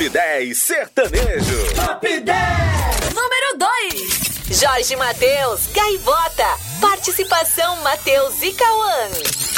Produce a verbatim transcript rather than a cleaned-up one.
Top dez Sertanejo. Top dez. Número dois. Jorge Mateus, Gaivota. Participação Mateus e Cauã.